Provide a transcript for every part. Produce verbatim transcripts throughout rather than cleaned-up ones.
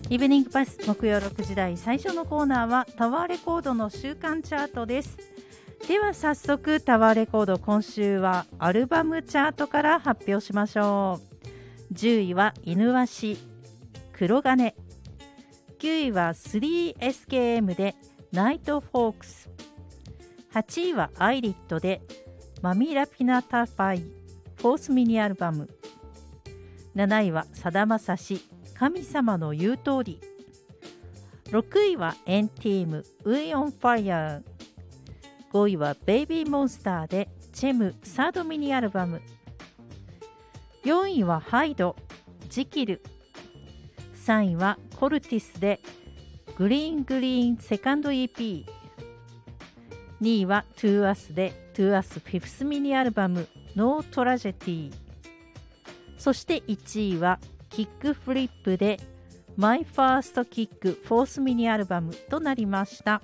イブニングパス木曜ろくじ台最初のコーナーはタワーレコードの週間チャートです。では早速タワーレコード今週はアルバムチャートから発表しましょう。じゅういはイヌワシ黒金、きゅういは スリーエスケーエム でナイトフォークス、はちいはアイリットでマミラピナタファイフォースミニアルバム、なないはさだまさし神様の言う通り、ろくいはエンティームウイオンファイヤー、ごいはベイビーモンスターでチェムサードミニアルバム、よんいはハイドジキル、さんいはコルティスでグリーングリーンセカンド イーピー、にいはトゥーアスでトゥーアスフィフスミニアルバムノートラジェティ、そしていちいはキックフリップでマイファーストキックフォースミニアルバムとなりました。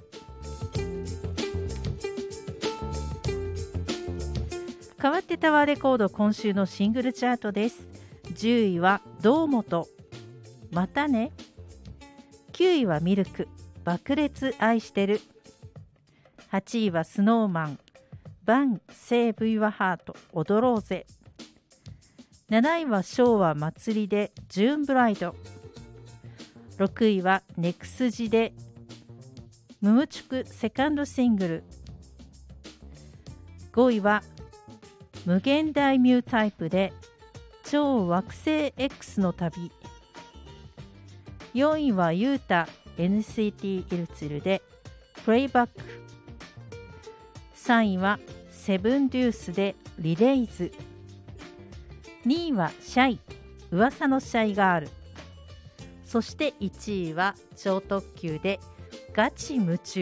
変わってタワーレコード今週のシングルチャートです。じゅういは堂本またね、きゅういはミルク爆裂愛してる、はちいはスノーマンバンセーブイワハート踊ろうぜ、なないは昭和祭りでジューンブライド、ろくいはネクスジでムムチュクセカンドシングル、ごいは無限大ミュータイプで超惑星 X の旅、よんいはユータ エヌシーティー イルツィルでプレイバック、さんいはセブンデュースでリレイズ、にいはシャイ噂のシャイガール、そしていちいは超特急でガチ夢中。